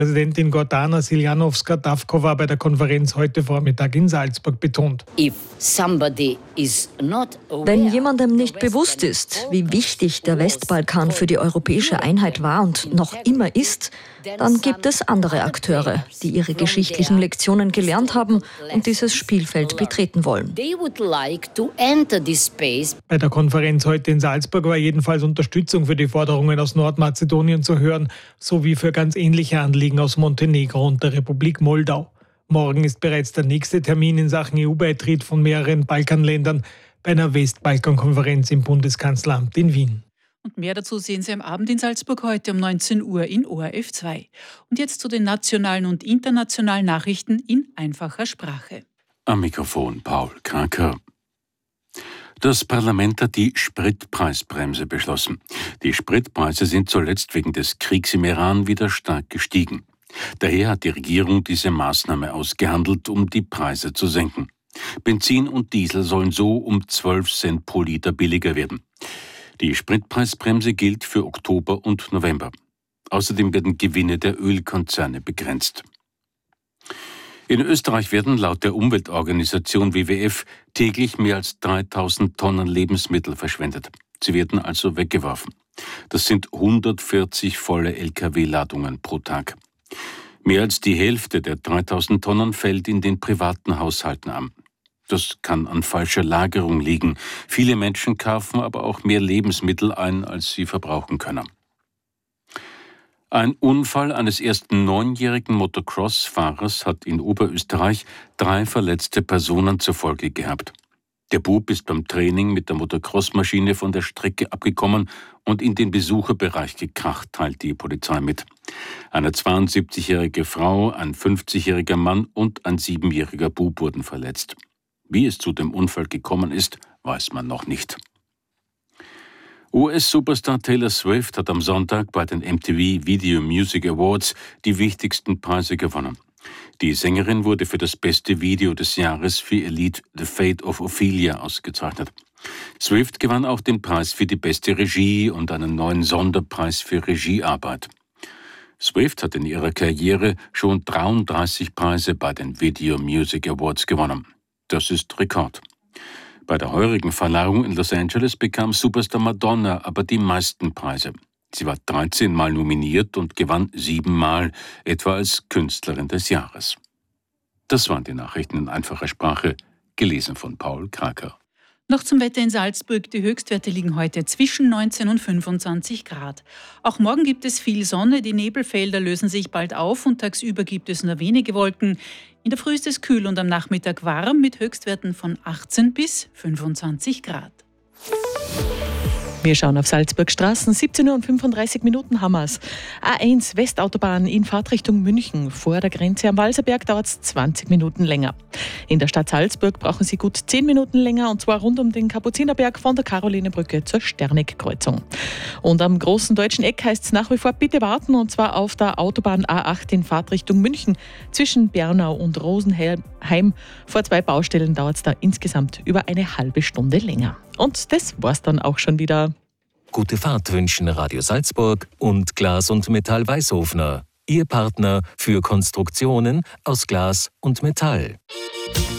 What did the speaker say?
Präsidentin Gordana Siljanowska-Davkova bei der Konferenz heute Vormittag in Salzburg betont. Wenn jemandem nicht bewusst ist, wie wichtig der Westbalkan für die europäische Einheit war und noch immer ist, dann gibt es andere Akteure, die ihre geschichtlichen Lektionen gelernt haben und dieses Spielfeld betreten wollen. Bei der Konferenz heute in Salzburg war jedenfalls Unterstützung für die Forderungen aus Nordmazedonien zu hören, sowie für ganz ähnliche Anliegen aus Montenegro und der Republik Moldau. Morgen ist bereits der nächste Termin in Sachen EU-Beitritt von mehreren Balkanländern bei einer Westbalkan-Konferenz im Bundeskanzleramt in Wien. Und mehr dazu sehen Sie am Abend in Salzburg heute um 19 Uhr in ORF 2. Und jetzt zu den nationalen und internationalen Nachrichten in einfacher Sprache. Am Mikrofon Paul Kraker. Das Parlament hat die Spritpreisbremse beschlossen. Die Spritpreise sind zuletzt wegen des Kriegs im Iran wieder stark gestiegen. Daher hat die Regierung diese Maßnahme ausgehandelt, um die Preise zu senken. Benzin und Diesel sollen so um 12 Cent pro Liter billiger werden. Die Spritpreisbremse gilt für Oktober und November. Außerdem werden Gewinne der Ölkonzerne begrenzt. In Österreich werden laut der Umweltorganisation WWF täglich mehr als 3000 Tonnen Lebensmittel verschwendet. Sie werden also weggeworfen. Das sind 140 volle Lkw-Ladungen pro Tag. Mehr als die Hälfte der 3000 Tonnen fällt in den privaten Haushalten an. Das kann an falscher Lagerung liegen. Viele Menschen kaufen aber auch mehr Lebensmittel ein, als sie verbrauchen können. Ein Unfall eines ersten 9-jährigen Motocross-Fahrers hat in Oberösterreich 3 verletzte Personen zur Folge gehabt. Der Bub ist beim Training mit der Motocross-Maschine von der Strecke abgekommen und in den Besucherbereich gekracht, teilt die Polizei mit. Eine 72-jährige Frau, ein 50-jähriger Mann und ein 7-jähriger Bub wurden verletzt. Wie es zu dem Unfall gekommen ist, weiß man noch nicht. US-Superstar Taylor Swift hat am Sonntag bei den MTV Video Music Awards die wichtigsten Preise gewonnen. Die Sängerin wurde für das beste Video des Jahres für ihr Lied The Fate of Ophelia ausgezeichnet. Swift gewann auch den Preis für die beste Regie und einen neuen Sonderpreis für Regiearbeit. Swift hat in ihrer Karriere schon 33 Preise bei den Video Music Awards gewonnen. Das ist Rekord. Bei der heurigen Verleihung in Los Angeles bekam Superstar Madonna aber die meisten Preise. Sie war 13 Mal nominiert und gewann 7 Mal, etwa als Künstlerin des Jahres. Das waren die Nachrichten in einfacher Sprache, gelesen von Paul Kraker. Noch zum Wetter in Salzburg. Die Höchstwerte liegen heute zwischen 19 und 25 Grad. Auch morgen gibt es viel Sonne, die Nebelfelder lösen sich bald auf und tagsüber gibt es nur wenige Wolken. In der Früh ist es kühl und am Nachmittag warm mit Höchstwerten von 18 bis 25 Grad. Wir schauen auf Salzburg Straßen. 17 Uhr und 35 Minuten haben wir es. A1 Westautobahn in Fahrtrichtung München. Vor der Grenze am Walserberg dauert es 20 Minuten länger. In der Stadt Salzburg brauchen Sie gut 10 Minuten länger, und zwar rund um den Kapuzinerberg von der Karolinebrücke zur Sterneck-Kreuzung. Und am großen deutschen Eck heißt es nach wie vor bitte warten, und zwar auf der Autobahn A8 in Fahrtrichtung München. Zwischen Bernau und Rosenheim vor 2 Baustellen dauert es da insgesamt über eine halbe Stunde länger. Und das war's dann auch schon wieder. Gute Fahrt wünschen Radio Salzburg und Glas und Metall Weißhofner. Ihr Partner für Konstruktionen aus Glas und Metall.